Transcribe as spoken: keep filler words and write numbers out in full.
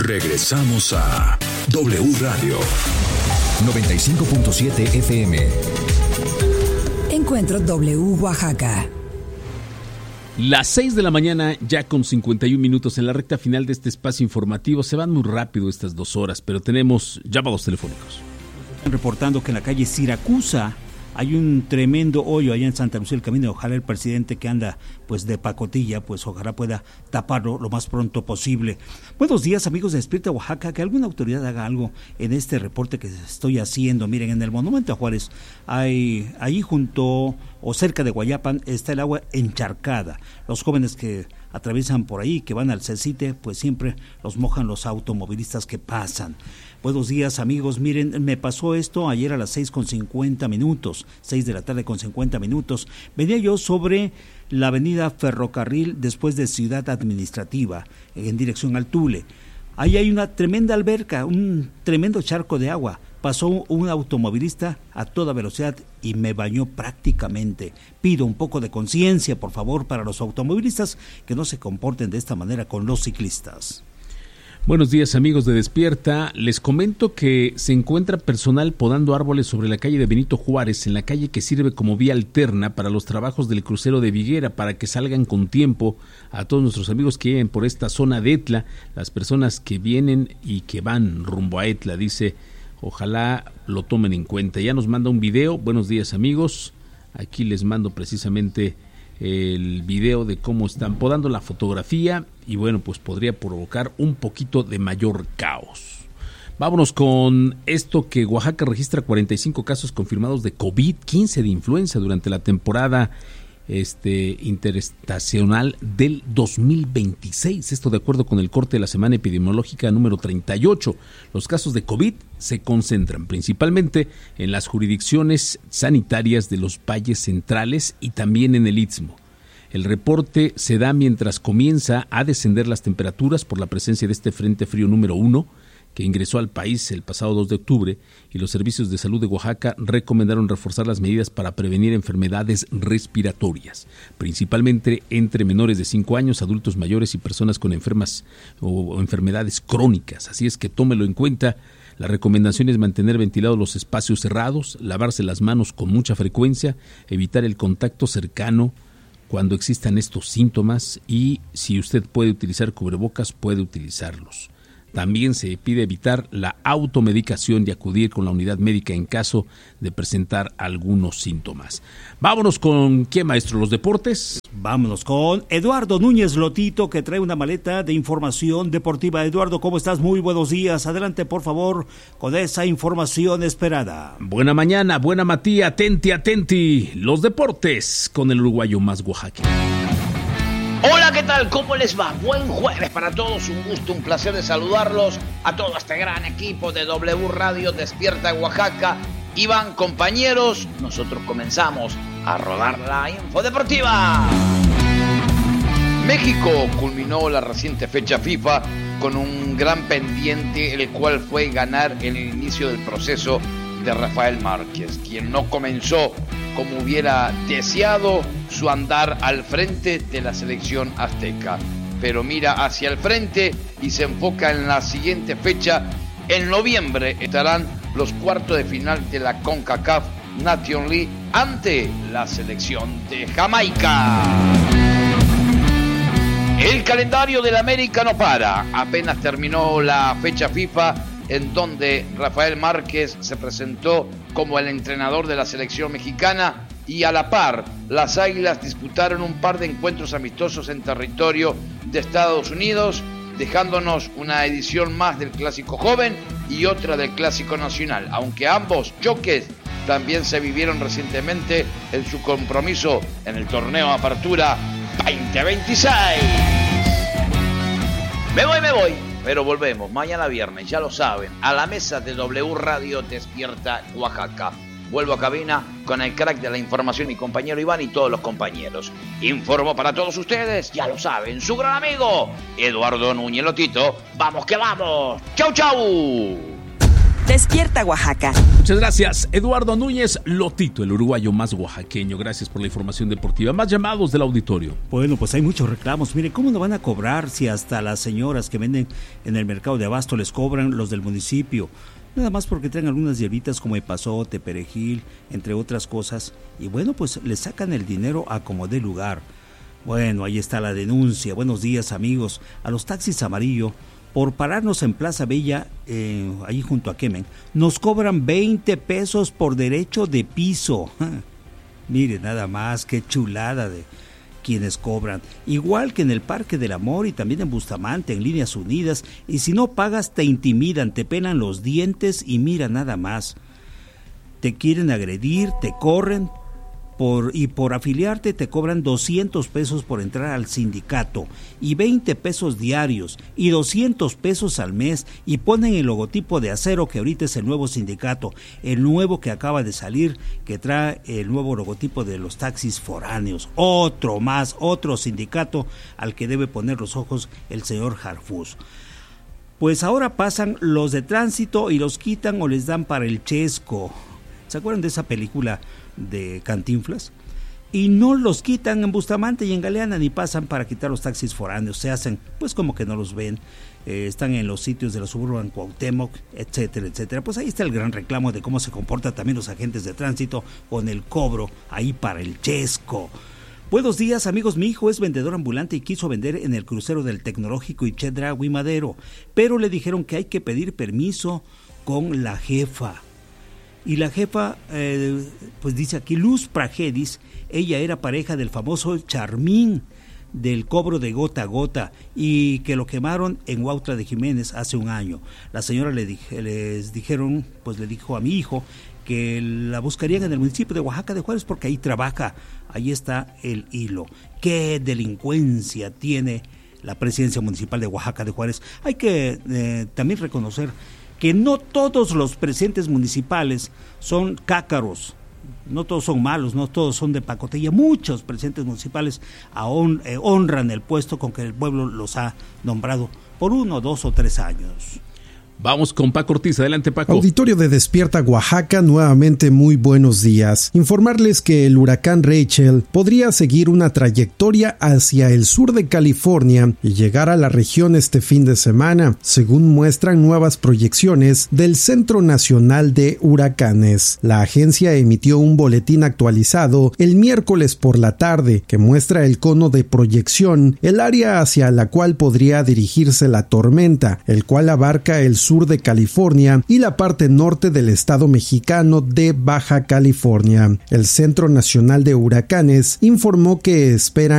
Regresamos a W Radio noventa y cinco punto siete F M. Encuentro W Oaxaca. Las seis de la mañana, ya con cincuenta y un minutos en la recta final de este espacio informativo. Se van muy rápido estas dos horas, pero tenemos llamados telefónicos. Reportando que en la calle Siracusa hay un tremendo hoyo allá en Santa Lucía del Camino. Ojalá el presidente que anda pues de pacotilla, pues ojalá pueda taparlo lo más pronto posible. Buenos días, amigos de Despierta Oaxaca, que alguna autoridad haga algo en este reporte que estoy haciendo. Miren, en el Monumento a Juárez, hay, ahí junto o cerca de Guayapan está el agua encharcada. Los jóvenes que atraviesan por ahí, que van al Cecite, pues siempre los mojan los automovilistas que pasan. Buenos días, amigos. Miren, me pasó esto ayer a las seis con cincuenta minutos, seis de la tarde con cincuenta minutos. Venía yo sobre la avenida Ferrocarril después de Ciudad Administrativa, en dirección al Tule. Ahí hay una tremenda alberca, un tremendo charco de agua. Pasó un automovilista a toda velocidad y me bañó prácticamente. Pido un poco de conciencia, por favor, para los automovilistas que no se comporten de esta manera con los ciclistas. Buenos días, amigos de Despierta. Les comento que se encuentra personal podando árboles sobre la calle de Benito Juárez, en la calle que sirve como vía alterna para los trabajos del crucero de Viguera, para que salgan con tiempo a todos nuestros amigos que viven por esta zona de Etla, las personas que vienen y que van rumbo a Etla. Dice, ojalá lo tomen en cuenta. Ya nos manda un video. Buenos días, amigos. Aquí les mando precisamente el video de cómo están podando la fotografía y bueno, pues podría provocar un poquito de mayor caos. Vámonos con esto, que Oaxaca registra cuarenta y cinco casos confirmados de COVID, quince de influenza durante la temporada este interestacional del dos mil veintiséis. Esto de acuerdo con el corte de la semana epidemiológica número treinta y ocho. Los casos de COVID se concentran principalmente en las jurisdicciones sanitarias de los valles centrales y también en el Istmo. El reporte se da mientras comienza a descender las temperaturas por la presencia de este frente frío número uno, que ingresó al país el pasado dos de octubre, y los servicios de salud de Oaxaca recomendaron reforzar las medidas para prevenir enfermedades respiratorias, principalmente entre menores de cinco años, adultos mayores y personas con enfermas o enfermedades crónicas. Así es que tómelo en cuenta. La recomendación es mantener ventilados los espacios cerrados, lavarse las manos con mucha frecuencia, evitar el contacto cercano cuando existan estos síntomas, y si usted puede utilizar cubrebocas, puede utilizarlos. También se pide evitar la automedicación y acudir con la unidad médica en caso de presentar algunos síntomas. Vámonos con ¿quién, maestro? ¿Los deportes? Vámonos con Eduardo Núñez Lotito, que trae una maleta de información deportiva. Eduardo, ¿cómo estás? Muy buenos días. Adelante, por favor, con esa información esperada. Buena mañana, buena Matía, atenti, atenti. Los deportes con el uruguayo más oaxaqueño. Hola, ¿qué tal? ¿Cómo les va? Buen jueves para todos, un gusto, un placer de saludarlos a todo este gran equipo de W Radio Despierta Oaxaca. Iván, compañeros, nosotros comenzamos a rodar la info deportiva. México culminó la reciente fecha FIFA con un gran pendiente, el cual fue ganar en el inicio del proceso de Rafael Márquez, quien no comenzó como hubiera deseado su andar al frente de la selección azteca, pero mira hacia el frente y se enfoca en la siguiente fecha. En noviembre estarán los cuartos de final de la CONCACAF Nation League ante la selección de Jamaica. El calendario del América no para. Apenas terminó la fecha FIFA en donde Rafael Márquez se presentó como el entrenador de la selección mexicana, y a la par las Águilas disputaron un par de encuentros amistosos en territorio de Estados Unidos, dejándonos una edición más del Clásico Joven y otra del Clásico Nacional, aunque ambos choques también se vivieron recientemente en su compromiso en el torneo Apertura veinte veintiséis. Me voy, me voy, pero volvemos mañana viernes, ya lo saben, a la mesa de W Radio Despierta Oaxaca. Vuelvo a cabina con el crack de la información, mi compañero Iván y todos los compañeros. Informo para todos ustedes, ya lo saben, su gran amigo Eduardo Núñez Lotito. ¡Vamos que vamos! ¡Chau, chau! Despierta Oaxaca. Muchas gracias, Eduardo Núñez Lotito, el uruguayo más oaxaqueño. Gracias por la información deportiva. Más llamados del auditorio. Bueno, pues hay muchos reclamos. Mire, ¿cómo no van a cobrar si hasta las señoras que venden en el mercado de abasto les cobran los del municipio? Nada más porque traen algunas hierbitas como epazote, perejil, entre otras cosas. Y bueno, pues les sacan el dinero a como dé lugar. Bueno, ahí está la denuncia. Buenos días, amigos. A los taxis amarillo, por pararnos en Plaza Bella, eh, ahí junto a Quemen, nos cobran veinte pesos por derecho de piso. Mire, nada más, qué chulada de quienes cobran. Igual que en el Parque del Amor y también en Bustamante, en Líneas Unidas. Y si no pagas, te intimidan, te pelan los dientes y mira nada más. Te quieren agredir, te corren. Por, y por afiliarte te cobran doscientos pesos por entrar al sindicato y veinte pesos diarios y doscientos pesos al mes y ponen el logotipo de Acero, que ahorita es el nuevo sindicato, el nuevo que acaba de salir, que trae el nuevo logotipo de los taxis foráneos. Otro más, otro sindicato al que debe poner los ojos el señor Harfush. Pues ahora pasan los de tránsito y los quitan o les dan para el chesco. ¿Se acuerdan de esa película de Cantinflas? Y no los quitan en Bustamante y en Galeana, ni pasan para quitar los taxis foráneos. Se hacen pues como que no los ven. Eh, están en los sitios de la Suburban Cuauhtémoc, etcétera, etcétera. Pues ahí está el gran reclamo de cómo se comportan también los agentes de tránsito con el cobro ahí para el chesco. Buenos días, amigos. Mi hijo es vendedor ambulante y quiso vender en el crucero del Tecnológico y Chedraui Madero, pero le dijeron que hay que pedir permiso con la jefa. Y la jefa, eh, pues dice aquí, Luz Pragedis, ella era pareja del famoso Charmín, del cobro de gota a gota, y que lo quemaron en Huautla de Jiménez hace un año. La señora le dije, les dijeron, pues le dijo a mi hijo que la buscarían en el municipio de Oaxaca de Juárez porque ahí trabaja. Ahí está el hilo. ¿Qué delincuencia tiene la presidencia municipal de Oaxaca de Juárez? Hay que eh, también reconocer que no todos los presidentes municipales son cácaros, no todos son malos, no todos son de pacotilla. Muchos presidentes municipales ahon, eh, honran el puesto con que el pueblo los ha nombrado por uno, dos o tres años. Vamos con Paco Ortiz. Adelante, Paco. Auditorio de Despierta Oaxaca, nuevamente muy buenos días. Informarles que el huracán Rachel podría seguir una trayectoria hacia el sur de California y llegar a la región este fin de semana, según muestran nuevas proyecciones del Centro Nacional de Huracanes. La agencia emitió un boletín actualizado el miércoles por la tarde que muestra el cono de proyección, el área hacia la cual podría dirigirse la tormenta, el cual abarca el sur sur de California y la parte norte del estado mexicano de Baja California. El Centro Nacional de Huracanes informó que esperan